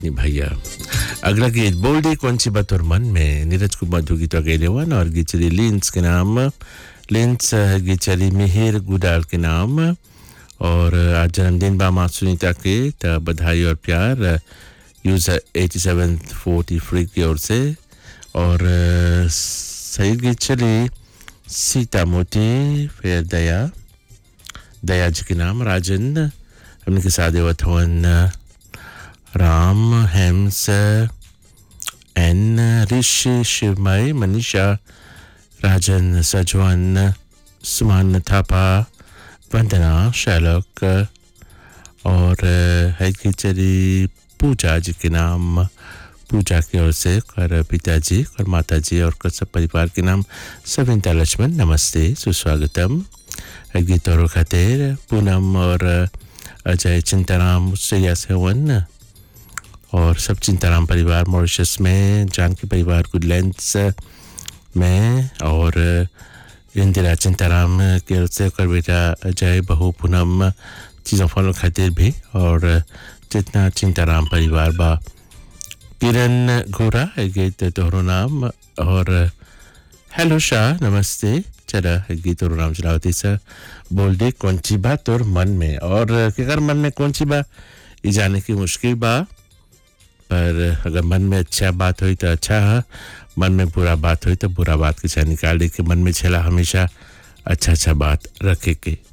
भैया अगला गीत बोल दी कौन सी बात और मन में नीरज कुमार जो गीत गए वन और गीत चली लिंस के नाम लिंस गीत चली मिहिर गुडाल के नाम और आज जन्मदिन बा माँ सुनीता के तो बधाई और प्यार यूजर 8743 की ओर से और सही गीत चली सीता मोती फिर दया जी के नाम राजन हमने के साथ देवथवन राम हेम्स एन ऋषि शिवमय मनीषा राजन सजवन सुमान थापा वंदना शैलक और है की चली पूजा जी के नाम पूजा की ओर से कर पिताजी और माताजी और कर सब परिवार के नाम सविता लक्ष्मण नमस्ते सुस्वागतम गीत और खातिर पूनम और अजय चिंताराम श्रेया सेवन और सब चिंताराम परिवार मॉरिशस में जानकी परिवार गुडलैंड्स में और इंदिरा चिंताराम के ओर से कर बेटा अजय बहू पूनम चीज़ों फॉलो खातिर भी और जितना चिंताराम परिवार बा किरण घोरा गीत तोहरो नाम और हेलो शाह नमस्ते चला गीत और नाम चलावती सर बोल दे कौन सी बात और मन में और अगर मन में कौन सी बात ये जाने की मुश्किल बा पर अगर मन में अच्छा बात हुई तो अच्छा है मन में बुरा बात हुई तो बुरा बात के चाहे निकाल दे के मन में चला हमेशा अच्छा बात रखे के